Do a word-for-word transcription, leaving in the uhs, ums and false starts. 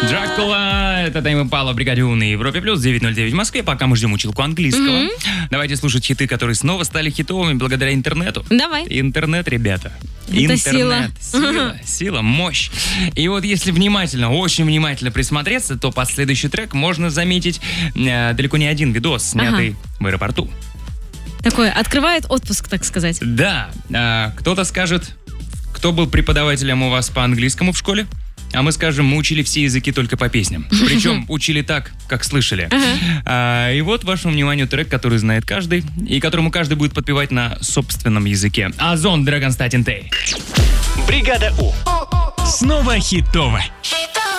Дракула, это Тайм Импала в бригаде У на Европе плюс девять ноль девять в Москве. Пока мы ждем училку английского. Mm-hmm. Давайте слушать хиты, которые снова стали хитовыми благодаря интернету. Давай. Интернет, ребята. Это Интернет. сила. Сила, сила, мощь. И вот если внимательно, очень внимательно присмотреться, то под следующий трек можно заметить э, далеко не один видос, снятый ага. в аэропорту. Такой открывает отпуск, так сказать. Да. Э, кто-то скажет, кто был преподавателем у вас по английскому в школе? А мы скажем, мы учили все языки только по песням. Причем учили так, как слышали. Uh-huh. А, и вот вашему вниманию трек, который знает каждый, и которому каждый будет подпевать на собственном языке. Озон, Драгонстатин Тей. Бригада У. Снова хитово.